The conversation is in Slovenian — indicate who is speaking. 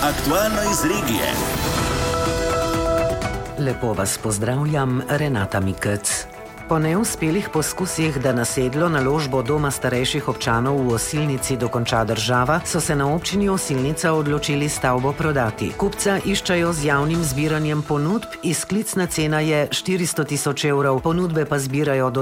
Speaker 1: Aktualno iz regije.
Speaker 2: Lepo vas pozdravljam, Renata Mikec. Po neuspelih poskusih, da nasedlo naložbo Doma starejših občanov v Osilnici dokonča država, so se na občini Osilnica odločili stavbo prodati. Kupca iščejo z javnim zbiranjem ponudb, izklicna cena je 400 000 evrov, ponudbe pa zbirajo do